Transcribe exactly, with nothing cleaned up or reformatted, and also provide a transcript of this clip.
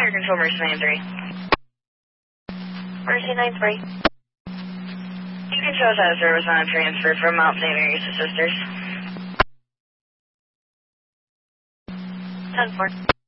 Air Control, Mercy nine three. Mercy nine three. You can show us how to service on a transfer from Mount Saint Mary's to Sisters. ten four.